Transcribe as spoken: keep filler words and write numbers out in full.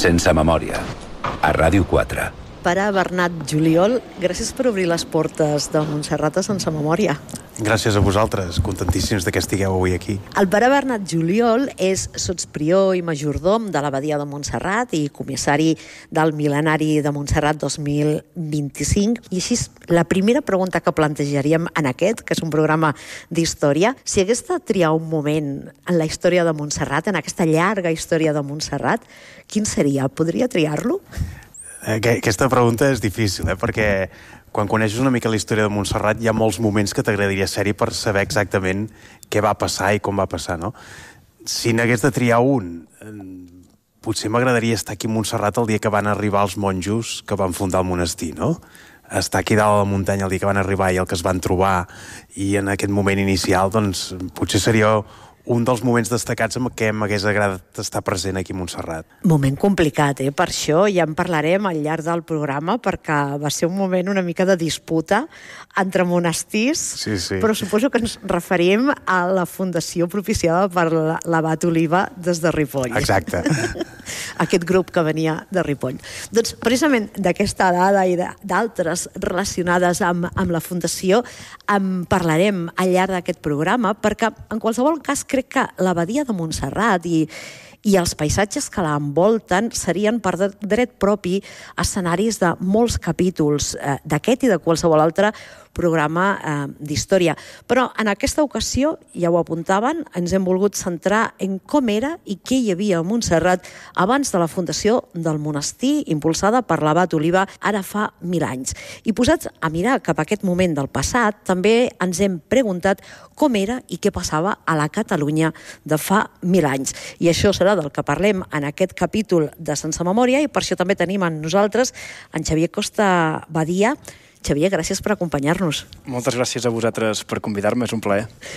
Sense memòria, a Ràdio quatre. Pare Bernat Juliol, gràcies per obrir les portes de Montserrat a Sense Memòria. Gràcies a vosaltres, contentíssims de que estigueu avui aquí. El pare Bernat Juliol és sotsprior i majordom de l'Abadia de Montserrat i comissari del Mil·lenari de Montserrat dos mil vint-i-cinc. I així, la primera pregunta que plantejaríem en aquest, que és un programa d'història, si hagués de triar un moment en la història de Montserrat, en aquesta llarga història de Montserrat, quin seria? Podria triar-lo? Aquesta pregunta és difícil, eh? Perquè quan coneixes una mica la història de Montserrat hi ha molts moments que t'agradaria ser-hi per saber exactament què va passar i com va passar, no? Si n'hagués de triar un, potser m'agradaria estar aquí a Montserrat el dia que van arribar els monjos que van fundar el monestir, no? Estar aquí dalt a la muntanya el dia que van arribar i el que es van trobar, i en aquest moment inicial, doncs, potser seria un dels moments destacats en què m'hagués agradat estar present aquí a Montserrat. Moment complicat, eh? Per això ja en parlarem al llarg del programa, perquè va ser un moment una mica de disputa entre monestirs, sí, sí. Però suposo que ens referim a la fundació propiciada per l'Abat Oliba des de Ripoll. Exacte. Aquest grup que venia de Ripoll. Doncs precisament d'aquesta dada i d'altres relacionades amb, amb la fundació en parlarem al llarg d'aquest programa, perquè en qualsevol cas crec que l'Abadia de Montserrat i, i els paisatges que l'envolten serien per dret propi escenaris de molts capítols eh, d'aquest i de qualsevol altre programa eh, d'història. Però en aquesta ocasió, ja ho apuntaven, ens hem volgut centrar en com era i què hi havia a Montserrat abans de la fundació del monestir, impulsada per l'Abat Oliba ara fa mil anys. I posats a mirar cap a aquest moment del passat, també ens hem preguntat com era i què passava a la Catalunya de fa mil anys. I això serà del que parlem en aquest capítol de Sense Memòria, i per això també tenim amb nosaltres en Xavier Costa Badia. Xavier, gràcies per acompanyar-nos. Moltes gràcies a vosaltres per convidar-me, és un plaer.